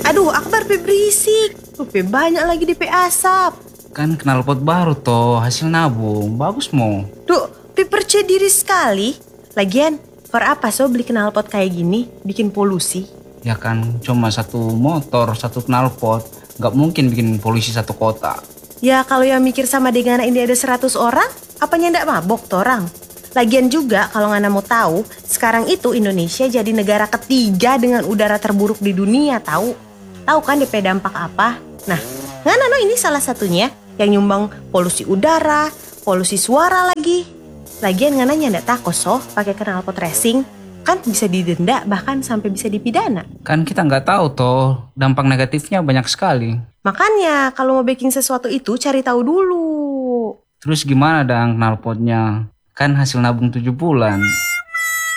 Aduh, Akbar berisik. Banyak lagi di asap. Kan knalpot baru toh, hasil nabung. Bagus mo. Duh, percaya diri sekali. Lagian, for apa so beli knalpot kayak gini? Bikin polusi. Ya kan, cuma satu motor, satu knalpot. Gak mungkin bikin polusi satu kota. Ya kalau yang mikir sama dengan ini ada 100 orang, apanya ndak mabok tuh orang? Lagian juga kalau Ngana mau tahu, sekarang itu Indonesia jadi negara ketiga dengan udara terburuk di dunia tahu. Tahu kan DP dampak apa? Nah, Ngana no ini salah satunya yang nyumbang polusi udara, polusi suara lagi. Lagian Ngana ndak takut so pakai knalpot racing, kan bisa didenda bahkan sampai bisa dipidana. Kan kita nggak tahu toh, dampak negatifnya banyak sekali. Makanya kalau mau baking sesuatu itu cari tahu dulu. Terus gimana dong knalpotnya? Kan hasil nabung 7 bulan.